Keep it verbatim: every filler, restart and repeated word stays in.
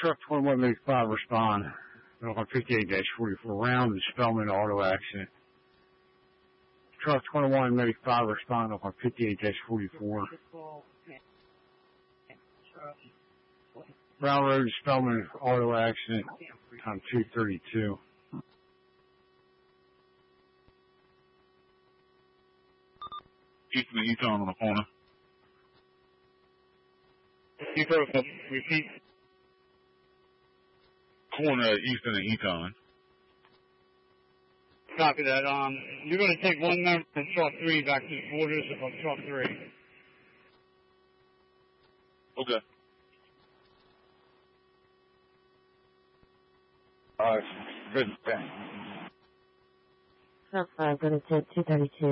Truck twenty-one Medic five respond. On fifty-eight dash forty-four round and Spellman auto accident. Truck twenty-one Medic five respond on fifty-eight dash forty-four. Brown Road Spellman auto accident. Time two thirty-two. Eastern and Eton on the corner. You broke up. Repeat. Corner of Eastern and Eton. Copy that. Um, you're going to take one member from truck three back to the quarters of truck three. Okay. Uh, good. Truck five, going to take two thirty-two.